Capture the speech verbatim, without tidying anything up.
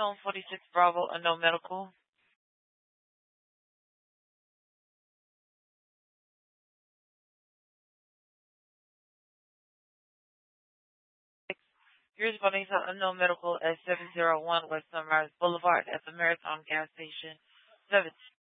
Zone forty-six Bravo, Unknown Medical. Here's Bonita Unknown Medical at seven oh one West Sunrise Boulevard at the Marathon Gas Station. seven